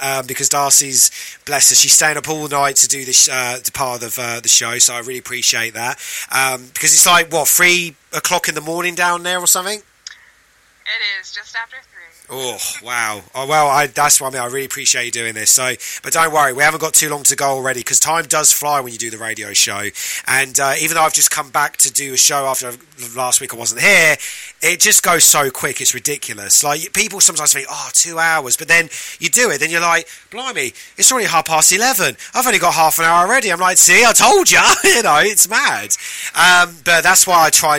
because Darcy's, bless her, she's staying up all night to do this part of the show, so I really appreciate that. Because it's like, 3 o'clock in the morning down there or something? It is, just after 3. Oh, wow. Oh, well, that's what I mean. I really appreciate you doing this. So, but don't worry, we haven't got too long to go already, because time does fly when you do the radio show. And even though I've just come back to do a show after last week I wasn't here, it just goes so quick, it's ridiculous. Like, people sometimes think, 2 hours, but then you do it, then you're like, blimey, it's already 11:30. I've only got half an hour already. I'm like, see, I told you. It's mad. But that's why I try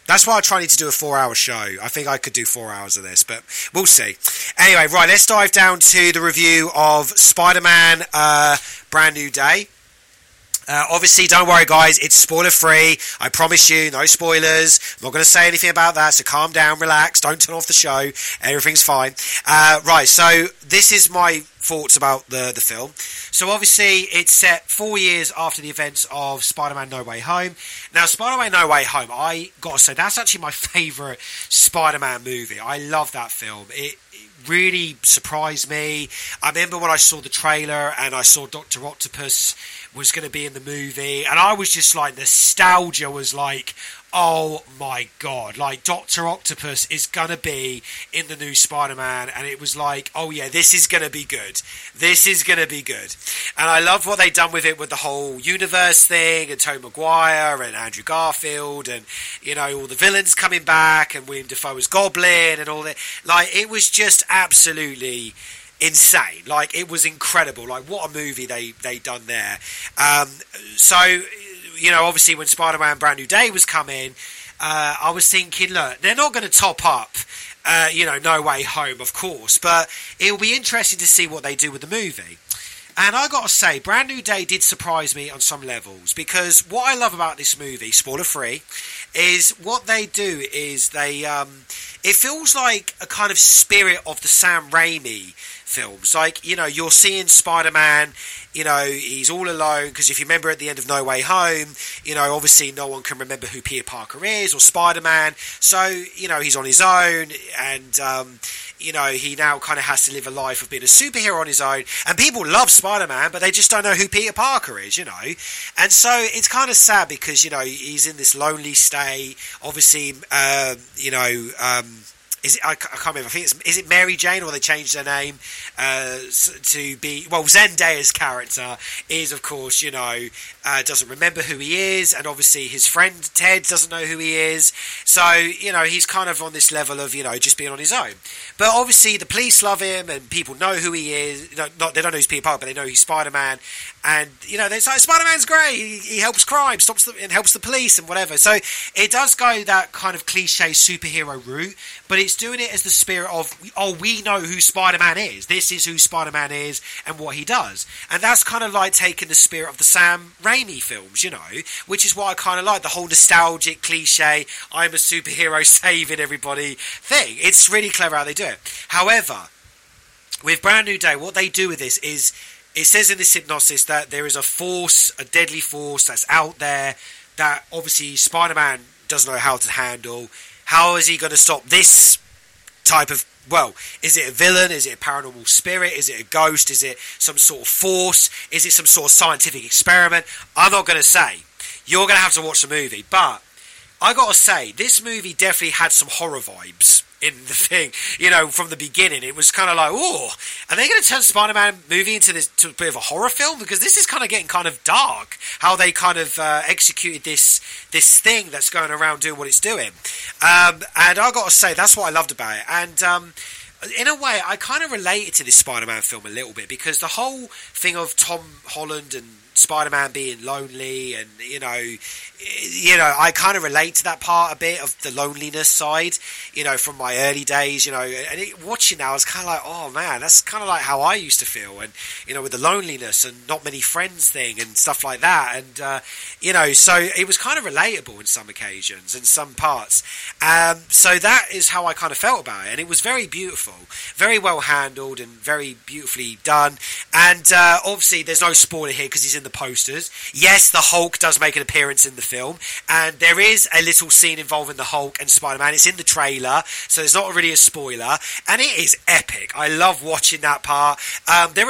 to do a 4-hour show. I think I could do 4 hours of this, but we'll see. Anyway, right, let's dive down to the review of Spider-Man Brand New Day. Obviously, don't worry, guys, it's spoiler-free. I promise you, no spoilers. I'm not going to say anything about that, so calm down, relax, don't turn off the show. Everything's fine. Right, so this is my thoughts about the film. So obviously, it's set 4 years after the events of Spider-Man No Way Home. Now, Spider-Man No Way Home, I got to say, that's actually my favourite Spider-Man movie. I love that film. It really surprised me. I remember when I saw the trailer and I saw Dr. Octopus was going to be in the movie, and I was just like, nostalgia was like, oh my god, like Dr. Octopus is going to be in the new Spider-Man, and it was like, oh yeah, this is going to be good. This is going to be good. And I loved what they'd done with it, with the whole universe thing, and Tobey Maguire and Andrew Garfield, and all the villains coming back, and William Dafoe as Goblin, and all that. Like, it was just absolutely insane. Like, it was incredible. Like, what a movie they done there. So obviously when Spider-Man Brand New Day was coming, I was thinking, look, they're not going to top up No Way Home, of course, but it'll be interesting to see what they do with the movie. And I got to say, Brand New Day did surprise me on some levels, because what I love about this movie, spoiler free, is what they do is they it feels like a kind of spirit of the Sam Raimi films. Like, you're seeing Spider-Man, he's all alone, because if you remember at the end of No Way Home, obviously no one can remember who Peter Parker is, or Spider-Man, so, he's on his own, and, he now kind of has to live a life of being a superhero on his own, and people love Spider-Man, but they just don't know who Peter Parker is, and so it's kind of sad, because, he's in this lonely state, obviously, I can't remember. I think is it Mary Jane, or they changed their name to be... Well, Zendaya's character is, of course, doesn't remember who he is, and obviously his friend Ted doesn't know who he is. So, he's kind of on this level of, just being on his own. But obviously the police love him, and people know who he is. They don't know he's Peter Parker, but they know he's Spider-Man. And, they're like, Spider-Man's great. He helps crime, and helps the police and whatever. So it does go that kind of cliche superhero route, but it's doing it as the spirit of, we know who Spider-Man is. This is who Spider-Man is and what he does. And that's kind of like taking the spirit of the Sam Raimi films, which is what I kind of like, the whole nostalgic cliche, I'm a superhero saving everybody thing. It's really clever how they do it. However, with Brand New Day, what they do with this is, it says in the synopsis that there is a force, a deadly force that's out there that obviously Spider-Man doesn't know how to handle. How is he going to stop this type of... Well, is it a villain? Is it a paranormal spirit? Is it a ghost? Is it some sort of force? Is it some sort of scientific experiment? I'm not going to say. You're going to have to watch the movie. But I got to say, this movie definitely had some horror vibes in the thing. From the beginning, it was kind of like, oh, are they going to turn Spider-Man movie into a bit of a horror film? Because this is kind of getting kind of dark, how they kind of executed this thing that's going around doing what it's doing. And I got to say, that's what I loved about it. And in a way, I kind of related to this Spider-Man film a little bit, because the whole thing of Tom Holland and Spider-Man being lonely, and I kind of relate to that part a bit of the loneliness side, from my early days, and watching now, I was kind of like, oh man, that's kind of like how I used to feel, and with the loneliness and not many friends thing and stuff like that, and so it was kind of relatable in some occasions and some parts, so that is how I kind of felt about it, and it was very beautiful, very well handled, and very beautifully done. And obviously there's no spoiler here because he's in the posters. Yes, the Hulk does make an appearance in the film, and there is a little scene involving the Hulk and Spider-Man. It's in the trailer, so it's not really a spoiler, and it is epic. I love watching that part. There